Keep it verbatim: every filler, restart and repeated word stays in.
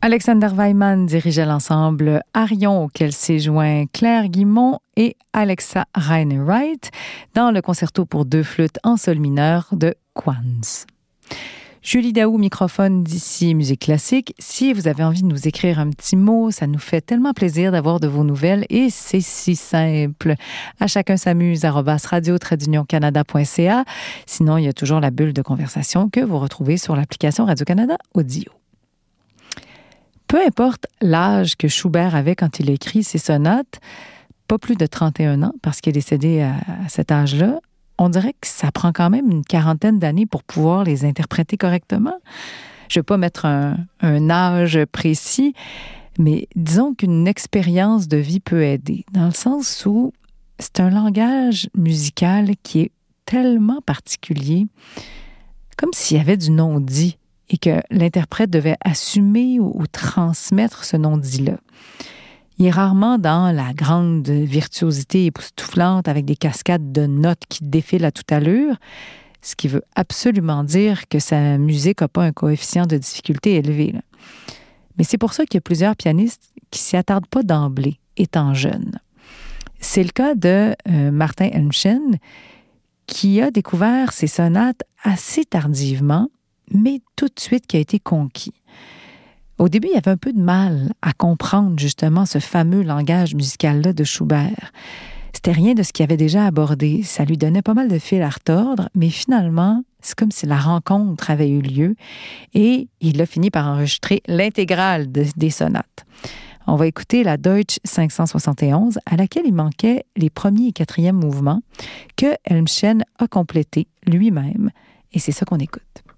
Alexander Weimann dirigeait l'ensemble Arion auquel s'est joint Claire Guimond et Alexa Reine-Wright dans le concerto pour deux flûtes en sol mineur de Quantz. Julie Daou, microphone d'ici Musique Classique. Si vous avez envie de nous écrire un petit mot, ça nous fait tellement plaisir d'avoir de vos nouvelles et c'est si simple. À chacun s'amuse, arobase radio trait d'union canada point c a. Sinon, il y a toujours la bulle de conversation que vous retrouvez sur l'application Radio-Canada Audio. Peu importe l'âge que Schubert avait quand il a écrit ses sonates, pas plus de trente et un ans, parce qu'il est décédé à, à cet âge-là, on dirait que ça prend quand même une quarantaine d'années pour pouvoir les interpréter correctement. Je ne vais pas mettre un, un âge précis, mais disons qu'une expérience de vie peut aider, dans le sens où c'est un langage musical qui est tellement particulier, comme s'il y avait du non-dit et que l'interprète devait assumer ou, ou transmettre ce non-dit-là. Il est rarement dans la grande virtuosité époustouflante avec des cascades de notes qui défilent à toute allure, ce qui veut absolument dire que sa musique n'a pas un coefficient de difficulté élevé, là. Mais c'est pour ça qu'il y a plusieurs pianistes qui ne s'y attardent pas d'emblée, étant jeunes. C'est le cas de euh, Martin Helmchen, qui a découvert ses sonates assez tardivement, mais tout de suite qui a été conquis. Au début, il y avait un peu de mal à comprendre justement ce fameux langage musical-là de Schubert. C'était rien de ce qu'il avait déjà abordé. Ça lui donnait pas mal de fil à retordre, mais finalement, c'est comme si la rencontre avait eu lieu et il a fini par enregistrer l'intégrale de, des sonates. On va écouter la Deutsch cinq cent soixante et onze, à laquelle il manquait les premiers et quatrièmes mouvements que Helmchen a complétés lui-même. Et c'est ça qu'on écoute.